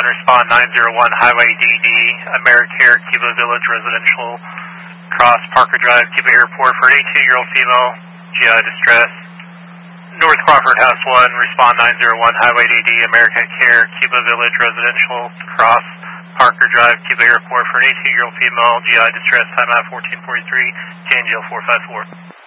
respond 901 Highway DD, AmeriCare, Cuba Village Residential, Cross Parker Drive, Cuba Airport for an 18-year-old female, GI distress. North Crawford House 1, respond 901 Highway DD, AmeriCare, Cuba Village Residential, Cross Parker Drive, Cuba Airport for an 18-year-old female, GI distress, time out 1443, JNGL 454.